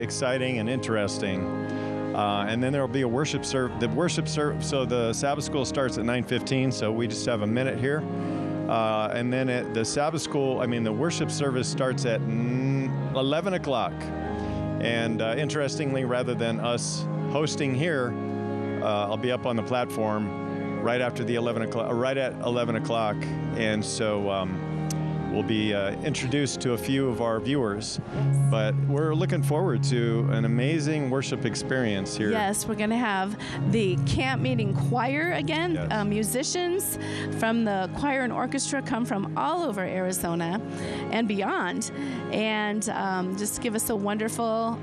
exciting and interesting. And then there will be a worship service. So the Sabbath school starts at 9:15, so we just have a minute here. And then at the Sabbath school, the worship service starts at 11 o'clock. And interestingly, rather than us hosting here, I'll be up on the platform right after the 11 o'clock, right at 11 o'clock. And so we'll be introduced to a few of our viewers, but we're looking forward to an amazing worship experience here. Yes, we're going to have the camp meeting choir again. Yes. Musicians from the choir and orchestra come from all over Arizona and beyond, and just give us a wonderful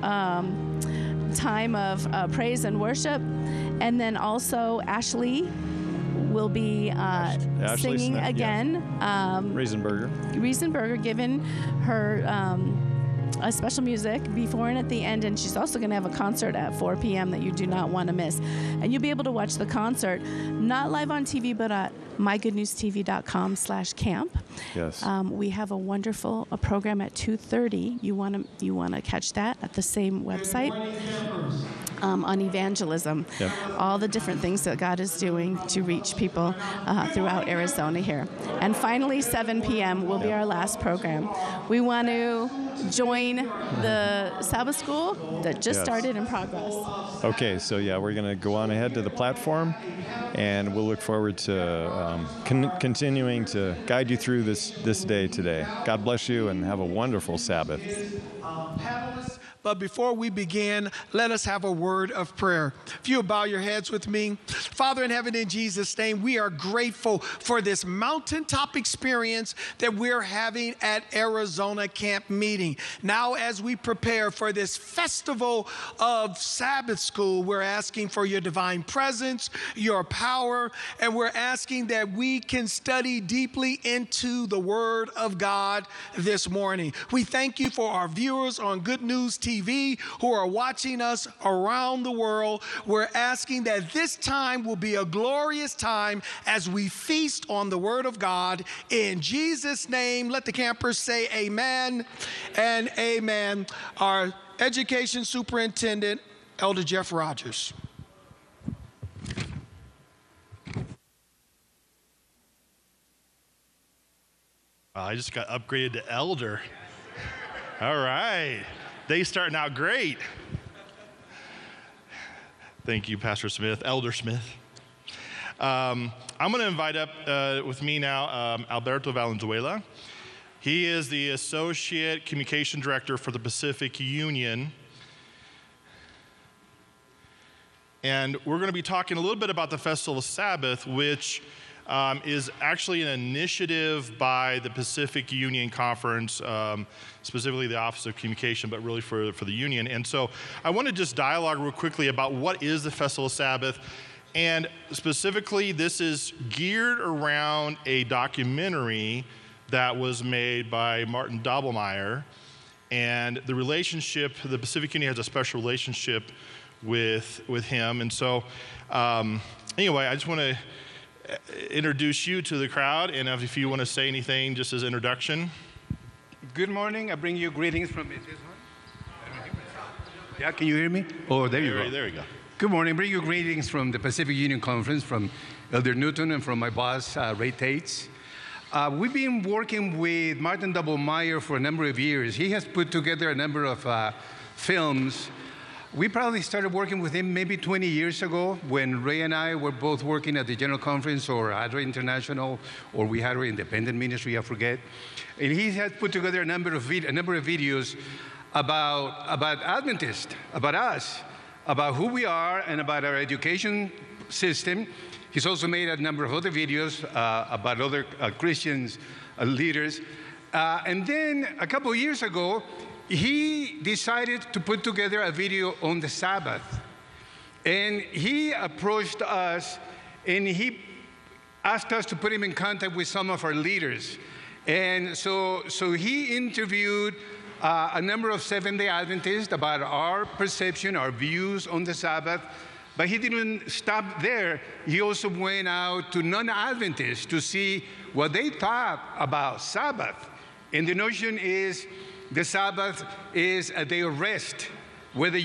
time of praise and worship. And then also Ashley will be singing Smith, again. Yeah. Riesenberger giving her a special music before and at the end, and she's also going to have a concert at 4 p.m. that you do not want to miss. And you'll be able to watch the concert, not live on TV, but at mygoodnewstv.com/camp. Yes. We have a wonderful program at 2:30. You want to catch that at the same website. On evangelism, Yep. all the different things that God is doing to reach people throughout Arizona here. And finally, 7 p.m. will be our last program. We want to join the Sabbath school that just started in progress. Okay, so we're going to go on ahead to the platform, and we'll look forward to continuing to guide you through this day today. God bless you, and have a wonderful Sabbath. But before we begin, let us have a word of prayer. If you bow your heads with me. Father in heaven, in Jesus' name, we are grateful for this mountaintop experience that we're having at Arizona Camp Meeting. Now, as we prepare for this festival of Sabbath school, we're asking for your divine presence, your power, and we're asking that we can study deeply into the Word of God this morning. We thank you for our viewers on Good News TV who are watching us around the world. We're asking that this time will be a glorious time as we feast on the Word of God. In Jesus' name, let the campers say amen and amen. Our education superintendent, Elder Jeff Rogers. I just got upgraded to elder. All right. Day's starting out great. Thank you, Pastor Smith, Elder Smith. I'm going to invite up with me now Alberto Valenzuela. He is the Associate Communication Director for the Pacific Union. And we're going to be talking a little bit about the Festival of Sabbath, which is actually an initiative by the Pacific Union Conference, specifically the Office of Communication, but really for the Union. And so I want to just dialogue real quickly about what is the Festival of Sabbath. And specifically, this is geared around a documentary that was made by Martin Doblmeier. And the relationship, the Pacific Union has a special relationship with him. And so anyway, I just want to introduce you to the crowd, and if you want to say anything just as introduction. Good morning. I bring you greetings from this one. Yeah, can you hear me? Oh, there you go. There you go. Good morning. I bring you greetings from the Pacific Union Conference, from Elder Newton and from my boss, Ray Tates. We've been working with Martin Doblmeier for a number of years. He has put together a number of films. We probably started working with him maybe 20 years ago when Ray and I were both working at the General Conference or Hadra International, or we had our independent ministry, I forget. And he has put together a number of videos about Adventists, about us, about who we are and about our education system. He's also made a number of other videos about other Christians, leaders. And then a couple of years ago, he decided to put together a video on the Sabbath. And he approached us and he asked us to put him in contact with some of our leaders. And so he interviewed a number of Seventh-day Adventists about our perception, our views on the Sabbath. But he didn't stop there. He also went out to non-Adventists to see what they thought about Sabbath. And the notion is the Sabbath is a day of rest. whether